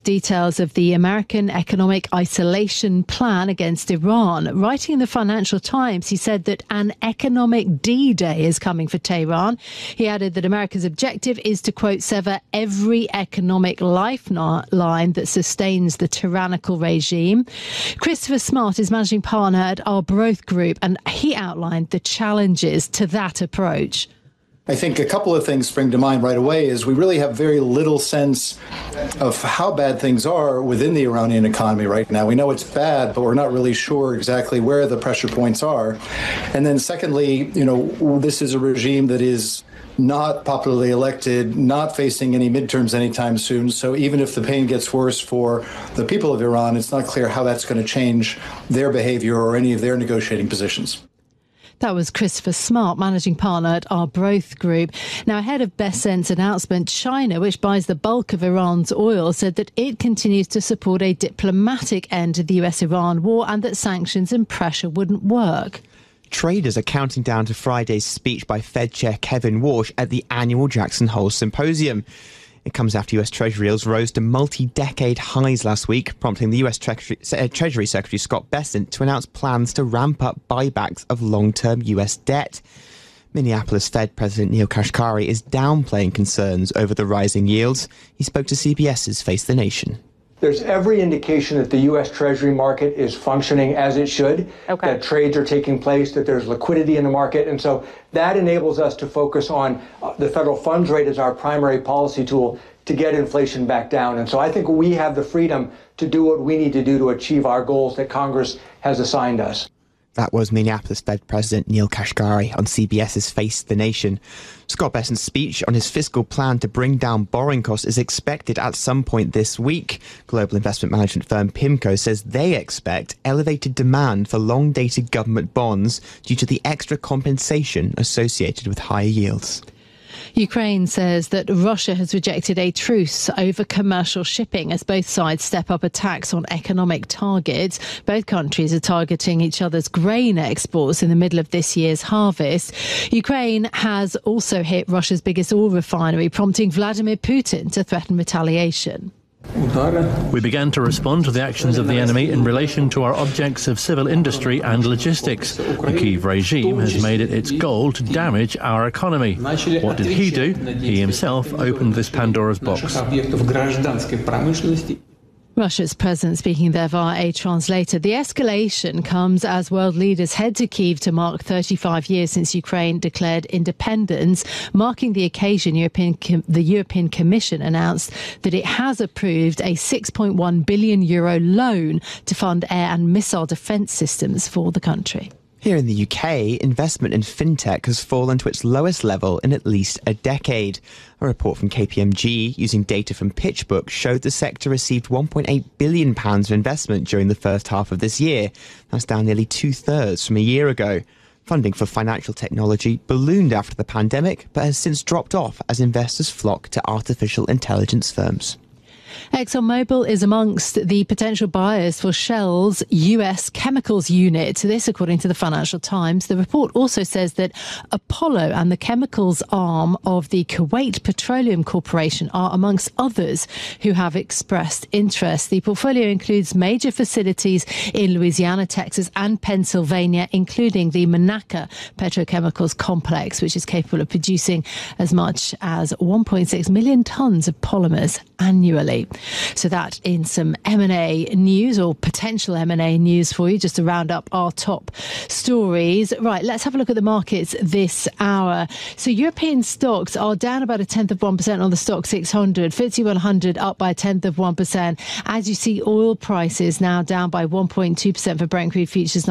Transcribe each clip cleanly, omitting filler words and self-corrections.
Details of the American economic isolation plan against Iran. Writing in the Financial Times, he said that an economic D-Day is coming for Tehran. He added that America's objective is to, quote, sever every economic lifeline that sustains the tyrannical regime. Christopher Smart is managing partner at Arbroath Group, and he outlined the challenges to that approach. I think a couple of things spring to mind right away is we really have very little sense of how bad things are within the Iranian economy right now. We know it's bad, but we're not really sure exactly where the pressure points are. And then secondly, this is a regime that is not popularly elected, not facing any midterms anytime soon. So even if the pain gets worse for the people of Iran, it's not clear how that's going to change their behavior or any of their negotiating positions. That was Christopher Smart, managing partner at Arbroath Group. Now, ahead of Besant's announcement, China, which buys the bulk of Iran's oil, said that it continues to support a diplomatic end to the US-Iran war and that sanctions and pressure wouldn't work. Traders are counting down to Friday's speech by Fed Chair Kevin Warsh at the annual Jackson Hole Symposium. It comes after US Treasury yields rose to multi-decade highs last week, prompting the US Treasury Secretary Scott Bessent to announce plans to ramp up buybacks of long-term US debt. Minneapolis Fed President Neel Kashkari is downplaying concerns over the rising yields. He spoke to CBS's Face the Nation. There's every indication that the U.S. Treasury market is functioning as it should, that trades are taking place, that there's liquidity in the market. And so that enables us to focus on the federal funds rate as our primary policy tool to get inflation back down. And so I think we have the freedom to do what we need to do to achieve our goals that Congress has assigned us. That was Minneapolis Fed President Neel Kashkari on CBS's Face the Nation. Scott Bessent's speech on his fiscal plan to bring down borrowing costs is expected at some point this week. Global investment management firm PIMCO says they expect elevated demand for long-dated government bonds due to the extra compensation associated with higher yields. Ukraine says that Russia has rejected a truce over commercial shipping as both sides step up attacks on economic targets. Both countries are targeting each other's grain exports in the middle of this year's harvest. Ukraine has also hit Russia's biggest oil refinery, prompting Vladimir Putin to threaten retaliation. We began to respond to the actions of the enemy in relation to our objects of civil industry and logistics. The Kyiv regime has made it its goal to damage our economy. What did he do? He himself opened this Pandora's box. Russia's president speaking there via a translator. The escalation comes as world leaders head to Kyiv to mark 35 years since Ukraine declared independence. Marking the occasion, the European Commission announced that it has approved a €6.1 billion loan to fund air and missile defence systems for the country. Here in the UK, investment in fintech has fallen to its lowest level in at least a decade. A report from KPMG using data from PitchBook showed the sector received £1.8 billion of investment during the first half of this year. That's down nearly two-thirds from a year ago. Funding for financial technology ballooned after the pandemic, but has since dropped off as investors flock to artificial intelligence firms. ExxonMobil is amongst the potential buyers for Shell's US chemicals unit. This, according to the Financial Times. The report also says that Apollo and the chemicals arm of the Kuwait Petroleum Corporation are amongst others who have expressed interest. The portfolio includes major facilities in Louisiana, Texas and Pennsylvania, including the Monaca Petrochemicals Complex, which is capable of producing as much as 1.6 million tonnes of polymers annually. So that in some M&A news, or potential M&A news for you, just to round up our top stories. Right, let's have a look at the markets this hour. So European stocks are down about 1/10% on the Stock 600. FTSE 100 up by 1/10%. As you see, oil prices now down by 1.2% for Brent crude futures,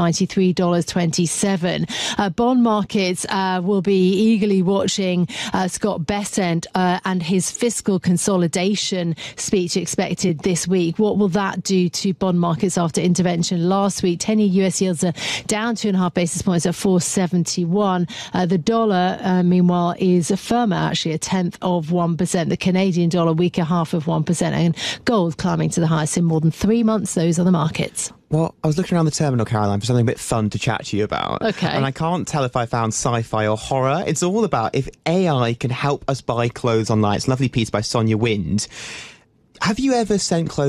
$93.27. Bond markets will be eagerly watching Scott Bessent and his fiscal consolidation speech expected this week. What will that do to bond markets after intervention last week? 10-year US yields are down 2.5 basis points at 471. The dollar, meanwhile, is firmer, actually, 0.1%. The Canadian dollar weaker, 0.5%. And gold climbing to the highest in more than 3 months. Those are the markets. Well, I was looking around the terminal, Caroline, for something a bit fun to chat to you about. Okay. And I can't tell if I found sci-fi or horror. It's all about if AI can help us buy clothes online. It's a lovely piece by Sonia Wind. Have you ever sent clothes